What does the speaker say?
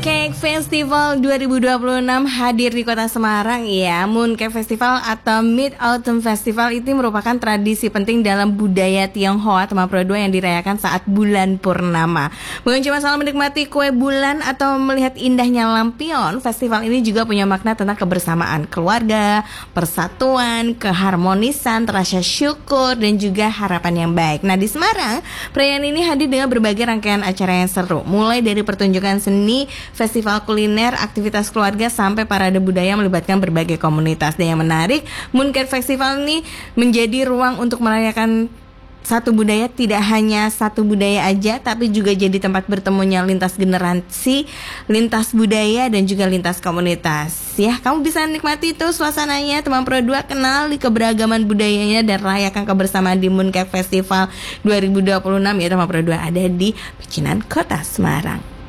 Mooncake Festival 2026 hadir di kota Semarang ya. Mooncake Festival atau Mid Autumn Festival itu merupakan tradisi penting dalam budaya Tionghoa Tema Pro 2 yang dirayakan saat bulan purnama. Bukan cuma soal menikmati kue bulan atau melihat indahnya lampion, festival ini juga punya makna tentang kebersamaan keluarga, persatuan, keharmonisan, rasa syukur, dan juga harapan yang baik. Nah, di Semarang, perayaan ini hadir dengan berbagai rangkaian acara yang seru, mulai dari pertunjukan seni, festival kuliner, aktivitas keluarga, sampai parade budaya melibatkan berbagai komunitas. Dan yang menarik, Mooncake Festival ini menjadi ruang untuk merayakan satu budaya, tidak hanya satu budaya aja, tapi juga jadi tempat bertemunya lintas generasi, lintas budaya, dan juga lintas komunitas. Ya, kamu bisa nikmati itu suasananya Tema Pro 2, kenali keberagaman budayanya, dan rayakan kebersamaan di Mooncake Festival 2026 ya. Tema Pro 2 ada di Pecinan, Kota Semarang.